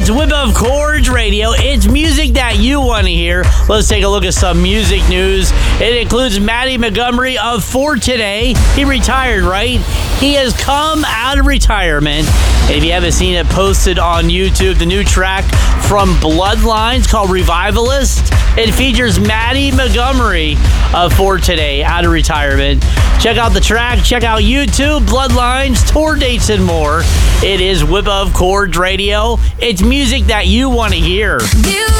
It's Whip of Chords Radio. It's music that you want to hear. Let's take a look at some music news. It includes Matty Montgomery of For Today. He retired, right? He has come out of retirement. And if you haven't seen it posted on YouTube, the new track from Bloodlines called Revivalist. It features Matty Montgomery of For Today out of retirement. Check out the track. Check out YouTube, Bloodlines, tour dates, and more. It is Whip of Chords Radio. It's music that you want to hear.